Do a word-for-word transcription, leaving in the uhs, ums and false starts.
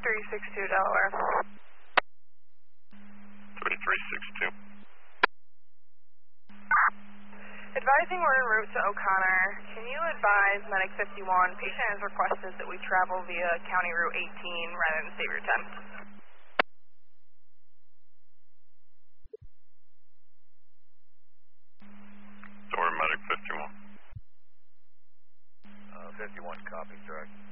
three six two, Delaware. three three six two. Advising we're en route to O'Connor. Can you advise Medic fifty-one, patient has requested that we travel via County Route eighteen rather than State Route ten. Door Medic fifty-one. Uh, fifty-one copies, direct.